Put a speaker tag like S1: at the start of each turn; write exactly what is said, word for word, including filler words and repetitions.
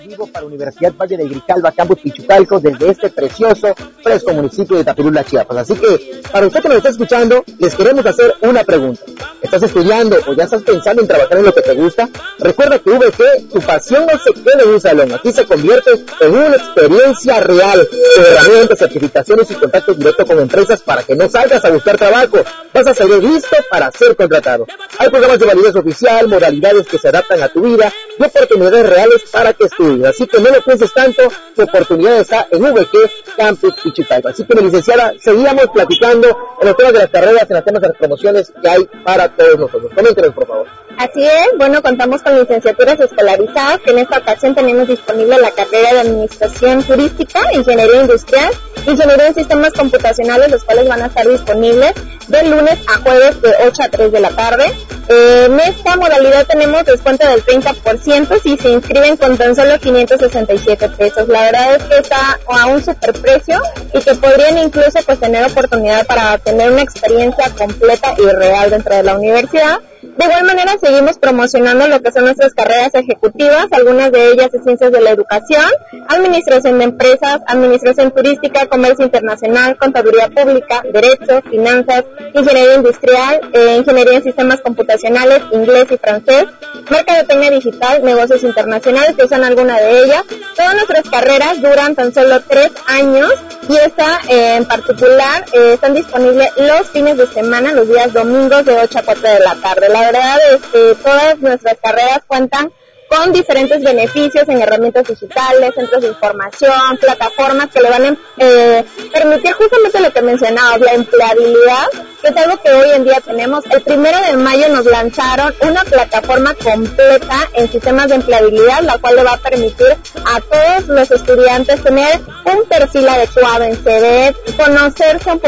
S1: Vivo para Universidad Valle de Grijalva, Campus Pichucalco, desde este precioso, fresco municipio de Tapirula, Chiapas. Así que, para usted que nos está escuchando, les queremos hacer una pregunta. ¿Estás estudiando o ya estás pensando en trabajar en lo que te gusta? Recuerda que V G, tu pasión no se queda en un salón. Aquí se convierte en una experiencia real, con herramientas, certificaciones y contactos directos con empresas para que no salgas a buscar trabajo. Vas a salir listo para ser contratado. Hay programas de validez oficial, modalidades que se adaptan a tu vida y oportunidades reales para que estudies. Así que no lo pienses tanto, tu oportunidad está en V G Campus Pichucalco. Así que, mi licenciada, seguíamos platicando en los temas de las carreras, en los temas de las promociones que hay para todos nosotros. Coméntenos, por favor.
S2: Así es, bueno, contamos con licenciaturas escolarizadas, que en esta ocasión tenemos disponible la carrera de Administración Turística, Ingeniería Industrial, Ingeniería en Sistemas Computacionales, los cuales van a estar disponibles de lunes a jueves de ocho a tres de la tarde. Eh, en esta modalidad tenemos descuento del treinta por ciento si se inscriben con tan solo quinientos sesenta y siete pesos. La verdad es que está a un superprecio y que podrían incluso pues tener oportunidad para tener una experiencia completa y real dentro de la universidad. De igual manera seguimos promocionando lo que son nuestras carreras ejecutivas, algunas de ellas en Ciencias de la Educación, Administración de Empresas, Administración Turística, Comercio Internacional, Contaduría Pública, Derecho, Finanzas, Ingeniería Industrial, eh, Ingeniería en Sistemas Computacionales, Inglés y Francés, Mercadotecnia Digital, Negocios Internacionales, que son algunas de ellas. Todas nuestras carreras duran tan solo tres años y esta eh, en particular eh, están disponibles los fines de semana, los días domingos de ocho a cuatro de la tarde. La verdad es que todas nuestras carreras cuentan con diferentes beneficios en herramientas digitales, centros de información, plataformas que le van a eh, permitir justamente lo que mencionaba, la empleabilidad, que es algo que hoy en día tenemos. El primero de mayo nos lanzaron una plataforma completa en sistemas de empleabilidad, la cual le va a permitir a todos los estudiantes tener un perfil adecuado en C V, conocerse un poco